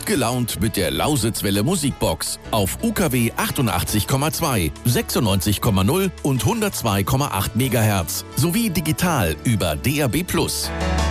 gut gelaunt mit der Lausitzwelle Musikbox auf UKW 88,2, 96,0 und 102,8 MHz sowie digital über DAB+.